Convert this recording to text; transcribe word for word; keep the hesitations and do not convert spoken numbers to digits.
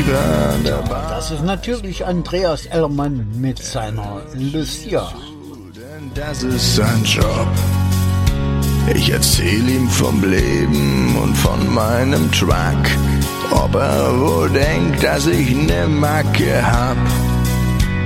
lieber dabei. Das ist natürlich Andreas Ellermann mit seiner Lucia. Denn das ist sein Job. Ich erzähl ihm vom Leben und von meinem Truck. Ob er wohl denkt, dass ich ne Macke hab.